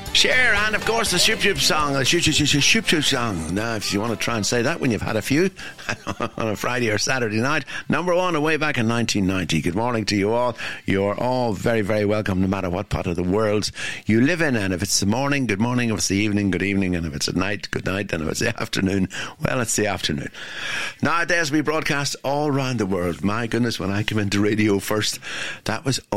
Cher, and of course the Shoop Shoop song, the Shoop Shoop song. Now, if you want to try and say that when you've had a few on a Friday or Saturday night, number one way back in 1990. Good morning to you all. You're all very, very welcome, no matter what part of the world you live in. And if it's the morning, good morning. If it's the evening, good evening. And if it's at night, good night. And if it's the afternoon, well, it's the afternoon. Nowadays we broadcast all around the world. My goodness, when I came into radio first, that was